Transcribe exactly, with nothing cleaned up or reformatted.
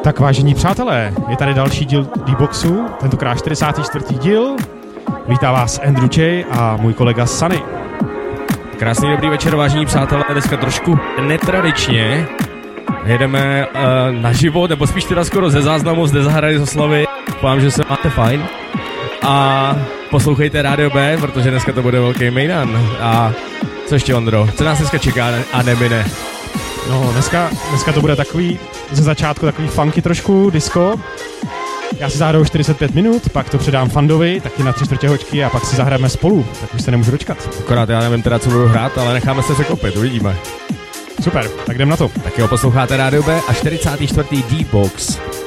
Tak vážení přátelé, je tady další díl D-Boxu, tentokrát čtyřicátý čtvrtý díl. Vítá vás Andrew J. a můj kolega Sunny. Krásný dobrý večer, vážení přátelé, dneska trošku netradičně. Jedeme uh, naživo, nebo spíš teda skoro ze záznamu, zde zahrady z oslavy. Doufám, že se máte fajn. A poslouchejte Rádio B, protože dneska to bude velký mejdan. A co ještě, Ondro? Co nás dneska čeká a nemine? No, dneska, dneska to bude takový, ze začátku takový funky trošku, disco. Já si zahraju čtyřicet pět minut, pak to předám Fandovi, taky na tři čtvrtě hoďky a pak si zahrajeme spolu, tak už se nemůžu dočkat. Akorát já nevím teda, co budu hrát, ale necháme se překopit, uvidíme. Super, tak jdem na to. Tak jo, posloucháte Rádio B a čtyřicátý čtvrtý D-Box.